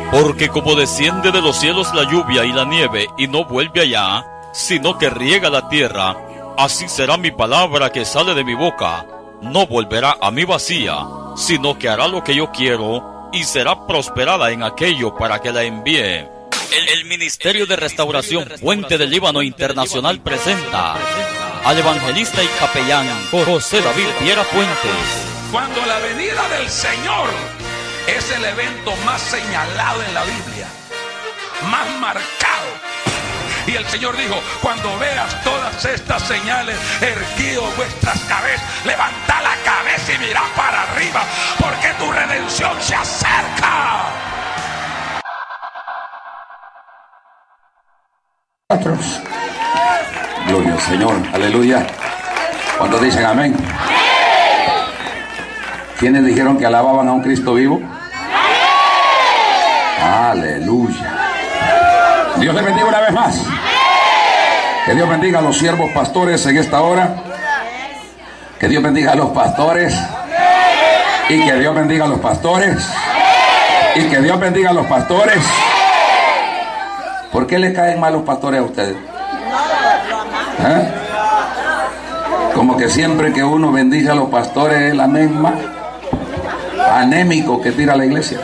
Porque como desciende de los cielos la lluvia y la nieve y no vuelve allá, sino que riega la tierra, así será mi palabra que sale de mi boca. No volverá a mí vacía, sino que hará lo que yo quiero y será prosperada en aquello para que la envíe. El Ministerio de Restauración Puente del Líbano Internacional presenta al evangelista y capellán José David Viera Puentes. Cuando la venida del Señor es el evento más señalado en la Biblia, más marcado. Y el Señor dijo: cuando veas todas estas señales, erguido vuestras cabezas, levanta la cabeza y mirad para arriba, porque tu redención se acerca. Gloria al Señor, aleluya. ¿Cuántos dicen amén? ¿Quiénes dijeron que alababan a un Cristo vivo? Aleluya. Dios les bendiga una vez más. Que Dios bendiga a los siervos pastores en esta hora. Que Dios bendiga a los pastores. Y que Dios bendiga a los pastores. Y que Dios bendiga a los pastores. ¿Por qué le caen mal los pastores a ustedes? ¿Eh? Como que siempre que uno bendice a los pastores es la misma anémico que tira la iglesia.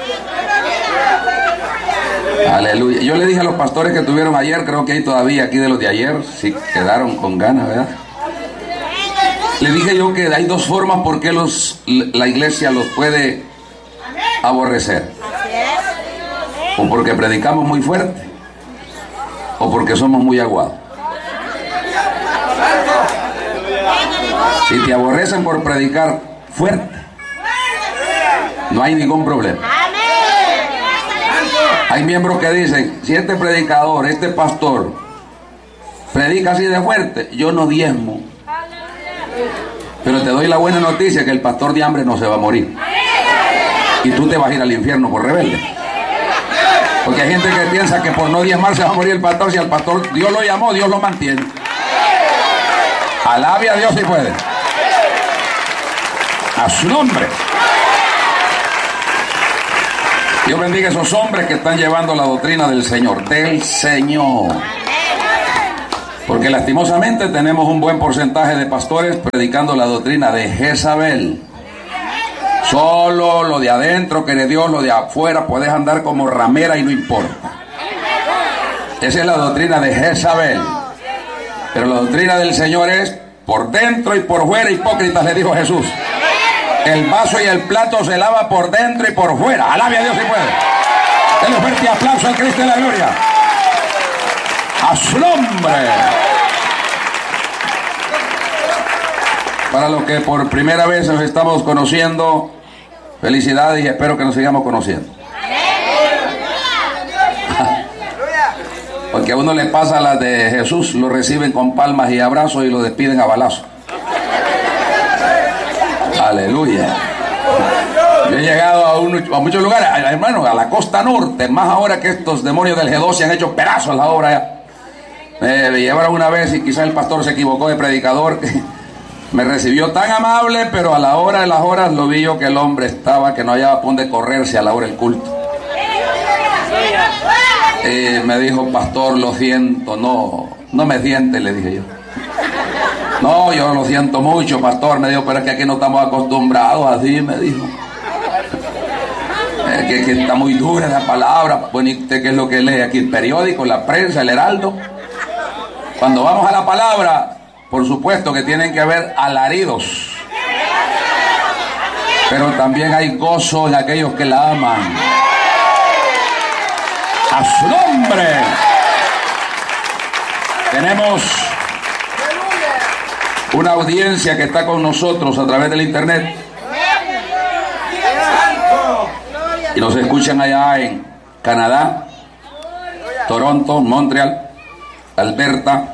Aleluya. Yo le dije a los pastores que tuvieron ayer, creo que hay todavía aquí de los de ayer, si quedaron con ganas, ¿verdad? Le dije yo que hay dos formas por qué la iglesia los puede aborrecer. O porque predicamos muy fuerte, o porque somos muy aguados. Si te aborrecen por predicar fuerte, no hay ningún problema. Hay miembros que dicen: si este predicador, este pastor predica así de fuerte, yo no diezmo. Pero te doy la buena noticia, que el pastor de hambre no se va a morir, y tú te vas a ir al infierno por rebelde. Porque hay gente que piensa que por no diezmar se va a morir el pastor. Si al pastor Dios lo llamó, Dios lo mantiene. Alabe a Dios si puede. A su nombre. Dios bendiga a esos hombres que están llevando la doctrina del Señor. Porque lastimosamente tenemos un buen porcentaje de pastores predicando la doctrina de Jezabel. Solo lo de adentro quiere Dios, lo de afuera puedes andar como ramera y no importa. Esa es la doctrina de Jezabel. Pero la doctrina del Señor es: por dentro y por fuera, hipócritas, le dijo Jesús. El vaso y el plato se lava por dentro y por fuera. Alabe a Dios si puede. Denle un fuerte aplauso al Cristo de la gloria. A su nombre. Para los que por primera vez nos estamos conociendo, felicidades y espero que nos sigamos conociendo. Porque a uno le pasa las de Jesús, lo reciben con palmas y abrazos y lo despiden a balazos. Aleluya. Yo he llegado a muchos lugares, hermano, a la costa norte, más ahora que estos demonios del G2 se han hecho pedazos la obra ya. Me llevaron una vez y quizá el pastor se equivocó de predicador. Me recibió tan amable, pero a la hora de las horas lo vi yo que el hombre estaba, que no hallaba por dónde correrse a la hora del culto. Me dijo: pastor, lo siento. No me siente, le dije yo. No, yo lo siento mucho, pastor. Me dijo: pero es que aquí no estamos acostumbrados así, me dijo. Que está muy dura esa palabra. Bueno, ¿y usted qué es lo que lee aquí? ¿El periódico, la prensa, el Heraldo? Cuando vamos a la palabra, por supuesto que tienen que haber alaridos, pero también hay gozo en aquellos que la aman. A su nombre. Tenemos una audiencia que está con nosotros a través del internet y nos escuchan allá en Canadá, Toronto, Montreal, Alberta.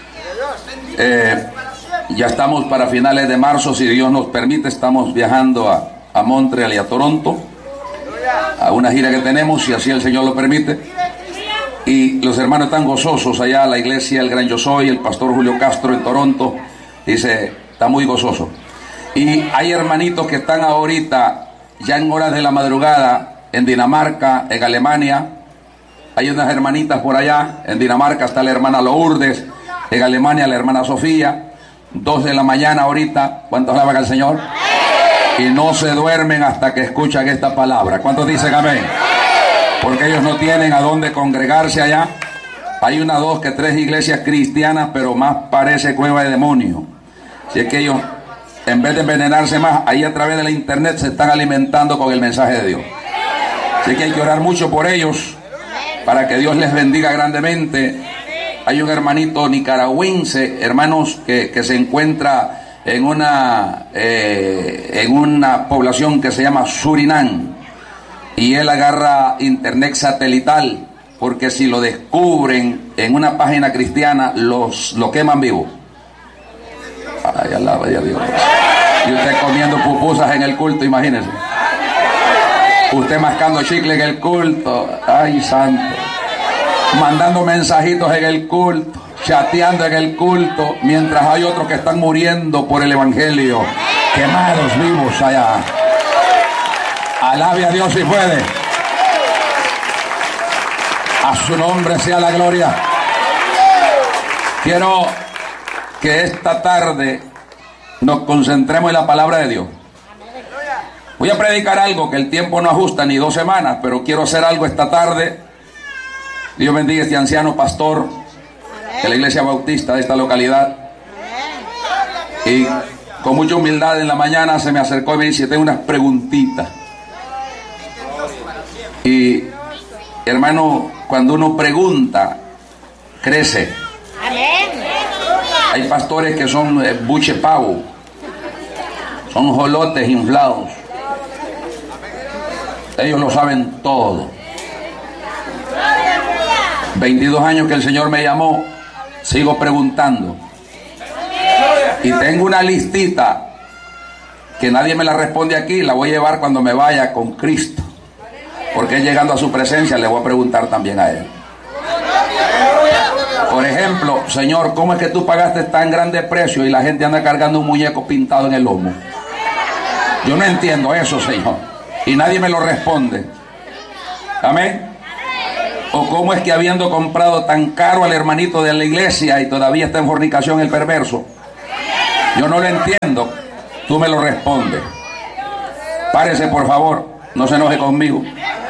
Ya estamos para finales de marzo, si Dios nos permite, estamos viajando a Montreal y a Toronto, a una gira que tenemos, si así el Señor lo permite. Y los hermanos están gozosos allá, la iglesia El Gran Yo Soy, el pastor Julio Castro en Toronto, dice, está muy gozoso. Y hay hermanitos que están ahorita, ya en horas de la madrugada, en Dinamarca, en Alemania. Hay unas hermanitas por allá. En Dinamarca está la hermana Lourdes, en Alemania la hermana Sofía. 2 de la mañana ahorita. ¿Cuántos alaban al Señor? Y no se duermen hasta que escuchan esta palabra. ¿Cuántos dicen amén? Porque ellos no tienen a dónde congregarse allá. Hay 1, 2, 3 iglesias cristianas, pero más parece cueva de demonios. Si es que ellos, en vez de envenenarse más, ahí a través de la internet se están alimentando con el mensaje de Dios. Así que hay que orar mucho por ellos, para que Dios les bendiga grandemente. Hay un hermanito nicaragüense, hermanos, que se encuentra en una población que se llama Surinam, y él agarra internet satelital, porque si lo descubren en una página cristiana, lo queman vivo. Ay, alaba a Dios. Y usted comiendo pupusas en el culto, imagínese. Usted mascando chicle en el culto. Ay, santo. Mandando mensajitos en el culto, chateando en el culto, mientras hay otros que están muriendo por el evangelio, quemados vivos allá. Alabe a Dios si puede. A su nombre sea la gloria. Quiero que esta tarde nos concentremos en la palabra de Dios. Voy a predicar algo que el tiempo no ajusta ni 2 semanas, pero quiero hacer algo esta tarde. Dios bendiga a este anciano pastor de la iglesia bautista de esta localidad. Y con mucha humildad en la mañana se me acercó y me dice: tengo unas preguntitas. Y hermano, cuando uno pregunta, crece. Hay pastores que son buche pavo, son jolotes inflados. Ellos lo saben todo. 22 años que el Señor me llamó, sigo preguntando. Y tengo una listita que nadie me la responde aquí, la voy a llevar cuando me vaya con Cristo. Porque llegando a su presencia le voy a preguntar también a Él. Por ejemplo, Señor, ¿cómo es que tú pagaste tan grande precio y la gente anda cargando un muñeco pintado en el lomo? Yo no entiendo eso, Señor. Y nadie me lo responde. Amén. O cómo es que habiendo comprado tan caro al hermanito de la iglesia y todavía está en fornicación el perverso. Yo no lo entiendo. Tú me lo respondes. Párese, por favor. No se enoje conmigo.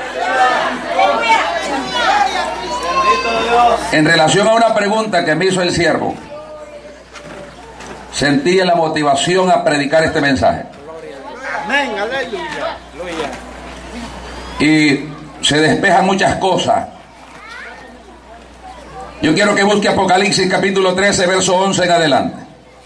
En relación a una pregunta que me hizo el siervo, sentí la motivación a predicar este mensaje. Amén, aleluya. Y se despejan muchas cosas. Yo quiero que busque Apocalipsis capítulo 13, verso 11 en adelante.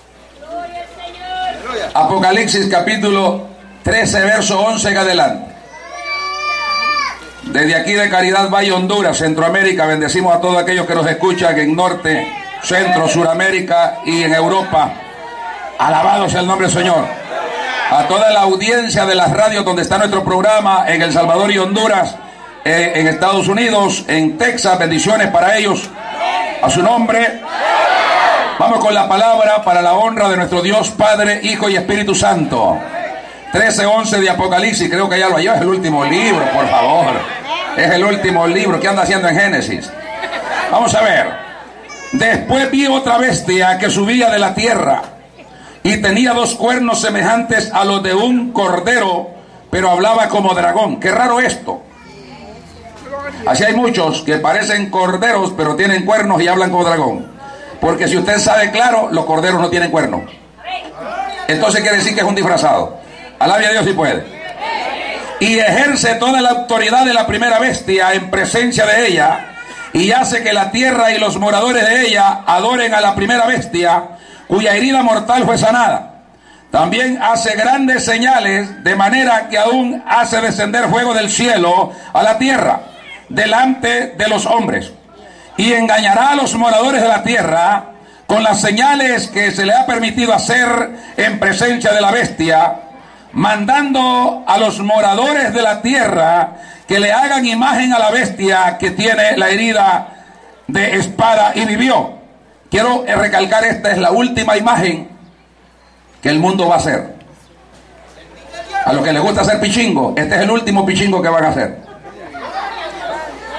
Apocalipsis capítulo 13, verso 11 en adelante. Desde aquí de Caridad Valle, Honduras, Centroamérica, bendecimos a todos aquellos que nos escuchan en Norte, Centro, Suramérica y en Europa. Alabado sea el nombre del Señor. A toda la audiencia de las radios donde está nuestro programa, en El Salvador y Honduras, en Estados Unidos, en Texas, bendiciones para ellos. A su nombre. Vamos con la palabra para la honra de nuestro Dios, Padre, Hijo y Espíritu Santo. 13:11 de Apocalipsis, creo que ya lo halló, es el último libro, por favor. Es el último libro. ¿Qué anda haciendo en Génesis? Vamos a ver. Después vi otra bestia que subía de la tierra y tenía 2 cuernos semejantes a los de un cordero, pero hablaba como dragón. Qué raro esto. Así hay muchos que parecen corderos, pero tienen cuernos y hablan como dragón. Porque si usted sabe claro, los corderos no tienen cuernos. Entonces quiere decir que es un disfrazado. Alabe a Dios si puede. Y ejerce toda la autoridad de la primera bestia en presencia de ella, y hace que la tierra y los moradores de ella adoren a la primera bestia, cuya herida mortal fue sanada. También hace grandes señales, de manera que aún hace descender fuego del cielo a la tierra, delante de los hombres, y engañará a los moradores de la tierra con las señales que se le ha permitido hacer en presencia de la bestia, mandando a los moradores de la tierra que le hagan imagen a la bestia que tiene la herida de espada y vivió. Quiero recalcar, esta es la última imagen que el mundo va a hacer. A los que les gusta hacer pichingo, este es el último pichingo que van a hacer.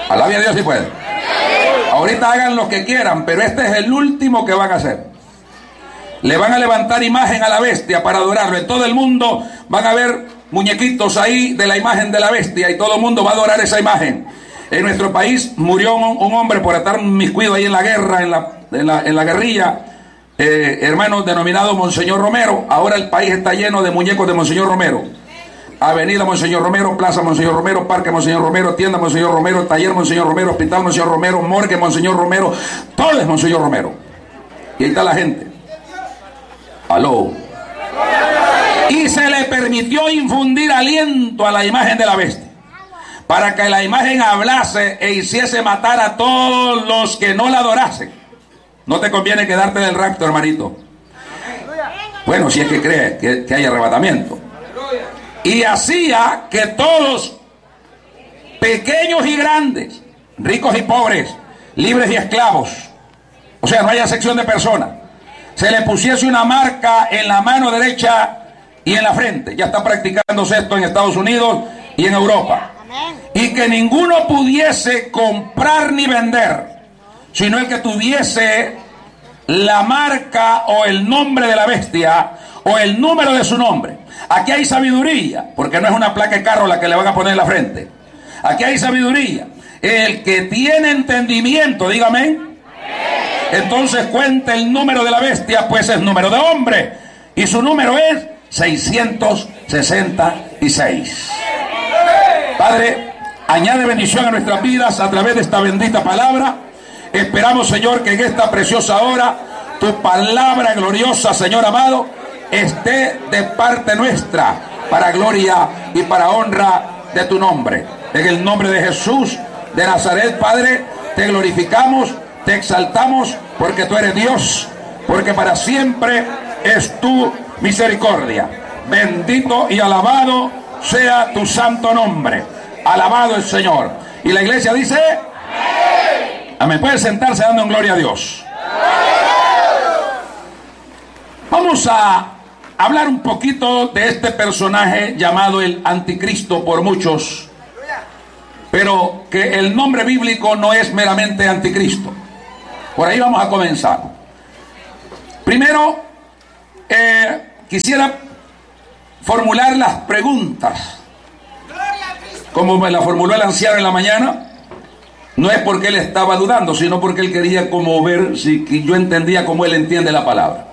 Alabe a Dios si puede. Ahorita hagan lo que quieran, pero este es el último que van a hacer. Le van a levantar imagen a la bestia para adorarlo. En todo el mundo van a ver muñequitos ahí de la imagen de la bestia y todo el mundo va a adorar esa imagen. En nuestro país murió un hombre por estar inmiscuido ahí en la guerra, en la guerrilla, hermano, denominado Monseñor Romero. Ahora el país está lleno de muñecos de Monseñor Romero. Avenida Monseñor Romero, Plaza Monseñor Romero, Parque Monseñor Romero, Tienda Monseñor Romero, Taller Monseñor Romero, Hospital Monseñor Romero, Morgue Monseñor Romero, todo es Monseñor Romero. Y ahí está la gente. Aló. Y se le permitió infundir aliento a la imagen de la bestia, para que la imagen hablase e hiciese matar a todos los que no la adorasen. No te conviene quedarte del rapto, hermanito. Bueno, si es que cree que hay arrebatamiento. Y hacía que todos, pequeños y grandes, ricos y pobres, libres y esclavos, o sea, no haya sección de personas, se le pusiese una marca en la mano derecha y en la frente. Ya está practicándose esto en Estados Unidos y en Europa. Y que ninguno pudiese comprar ni vender, sino el que tuviese la marca o el nombre de la bestia o el número de su nombre. Aquí hay sabiduría, porque no es una placa de carro la que le van a poner en la frente. Aquí hay sabiduría. El que tiene entendimiento, dígame, entonces cuenta el número de la bestia, pues es número de hombre, y su número es 666. Padre, añade bendición a nuestras vidas a través de esta bendita palabra. Esperamos, Señor, que en esta preciosa hora tu palabra gloriosa, Señor amado, esté de parte nuestra, para gloria y para honra de tu nombre. En el nombre de Jesús de Nazaret, Padre, te glorificamos, te exaltamos, porque tú eres Dios, porque para siempre es tu misericordia. Bendito y alabado sea tu santo nombre. Alabado el Señor. Y la iglesia dice: amén. Puede sentarse dando en gloria a Dios. Vamos a hablar un poquito de este personaje llamado el Anticristo por muchos, pero que el nombre bíblico no es meramente Anticristo. Por ahí vamos a comenzar. Primero, quisiera formular las preguntas, como me la formuló el anciano en la mañana. No es porque él estaba dudando, sino porque él quería como ver si yo entendía cómo él entiende la palabra.